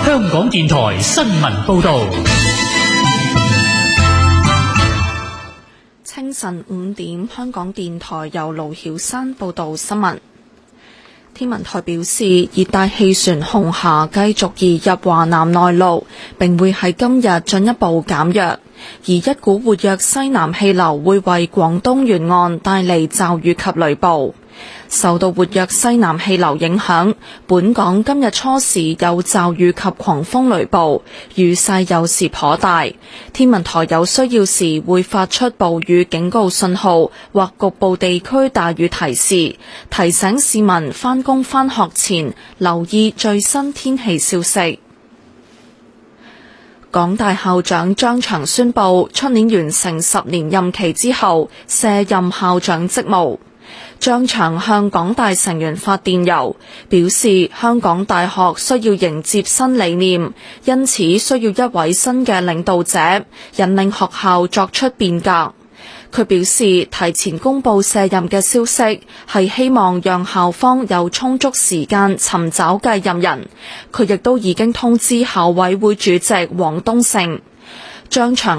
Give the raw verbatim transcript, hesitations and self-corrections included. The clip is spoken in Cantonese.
香港電台新聞報道。 清晨五點，香港電台由盧曉山報道新聞。天文台表示，熱帶氣旋紅霞繼續移入華南內陸，並會喺今日進一步減弱，而一股活躍西南氣流會為廣東沿岸帶嚟驟雨及雷暴。受到活躍西南氣流影響，本港今日初時有驟雨及狂風雷暴，雨勢有時頗大。天文台有需要時會發出暴雨警告信號或局部地區大雨提示，提醒市民返工返學前留意最新天氣消息。港大校長張翔宣布，出年完成十年任期之後卸任校長職務。張翔向港大成員發電郵，表示香港大學需要迎接新理念，因此需要一位新嘅領導者，引領學校作出變革。佢表示，提前公布卸任嘅消息，係希望讓校方有充足時間尋找繼任人。佢亦都已經通知校委會主席黃東勝。張翔